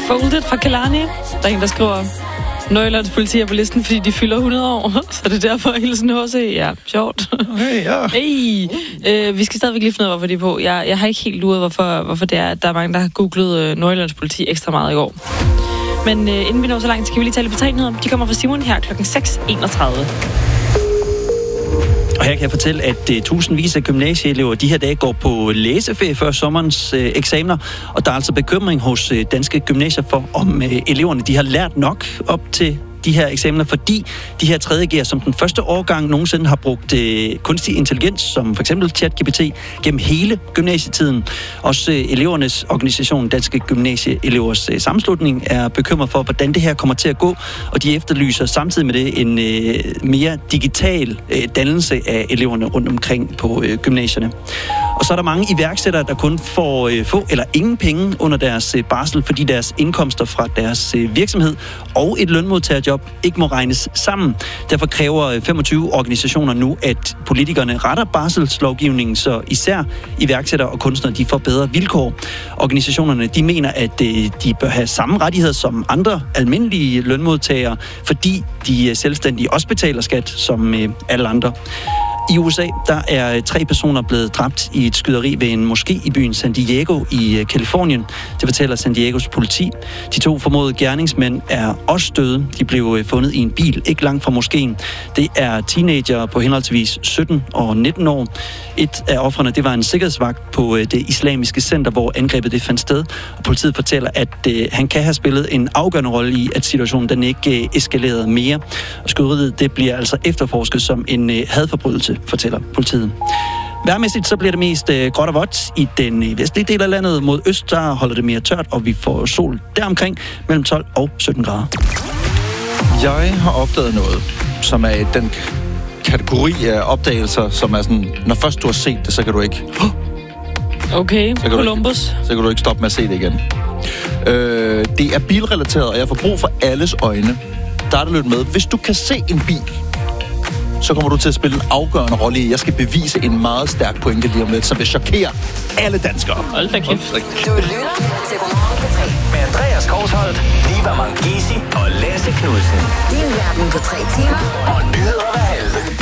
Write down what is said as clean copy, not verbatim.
Folded fra Kalani. Der er en, der skriver, Nordjyllands politi er på listen, fordi de fylder 100 år. Så det er derfor hilsen H.C. Ja, sjovt. Okay, ja. Hey, vi skal stadigvæk lige finde ud af, hvorfor de er på. Jeg har ikke helt luret, hvorfor det er, at der er mange, der har googlet Nordjyllands politi ekstra meget i går. Men inden vi når så langt, skal vi lige tale lidt betegnheder. De kommer fra Simon her klokken 6:31. Og her kan jeg fortælle, at tusindvis af gymnasieelever de her dage går på læseferie før sommerens eksamener. Og der er altså bekymring hos danske gymnasier for, om eleverne de har lært nok op til de her eksamener, fordi de her 3.G'er, som den første årgang nogensinde har brugt kunstig intelligens, som for eksempel ChatGPT, gennem hele gymnasietiden. Også elevernes organisation, Danske Gymnasieelevers Sammenslutning, er bekymret for, hvordan det her kommer til at gå, og de efterlyser samtidig med det en mere digital dannelse af eleverne rundt omkring på gymnasierne. Og så er der mange iværksættere, der kun får få eller ingen penge under deres barsel, fordi deres indkomster fra deres virksomhed og et lønmodtagerjob ikke må regnes sammen. Derfor kræver 25 organisationer nu, at politikerne retter barselslovgivningen, så især iværksættere og kunstnere de får bedre vilkår. Organisationerne de mener, at de bør have samme rettigheder som andre almindelige lønmodtagere, fordi de selvstændige også betaler skat som alle andre. I USA, der er 3 personer blevet dræbt i et skyderi ved en moské i byen San Diego i Californien. Det fortæller San Diegos politi. De 2 formodede gerningsmænd er også døde. De blev fundet i en bil ikke langt fra moskéen. Det er teenager på henholdsvis 17 og 19 år. Et af ofrene, det var en sikkerhedsvagt på det islamiske center, hvor angrebet det fandt sted. Og politiet fortæller, at han kan have spillet en afgørende rolle i, at situationen den ikke eskalerede mere. Og skyderiet det bliver altså efterforsket som en hadforbrydelse, fortæller politiet. Vejrmæssigt så bliver det mest gråt og vådt i den vestlige del af landet. Mod øst der holder det mere tørt, og vi får sol deromkring mellem 12 og 17 grader. Jeg har opdaget noget, som er den kategori af opdagelser, som er sådan, når først du har set det, så kan du ikke... Okay, Columbus. Så kan du ikke stoppe med at se det igen. Det er bilrelateret, og jeg får brug for alles øjne. Der er det lidt med. Hvis du kan se en bil, så kommer du til at spille en afgørende rolle i, jeg skal bevise en meget stærk pointe lige om lidt, som vil chokere alle danskere. Hold da kæft. Du lytter til Godmorgen P3 med Andreas Kousholt, Liva Mangisi og Lasse Knudsen. Din verden på 3 timer og nyheder hver halve.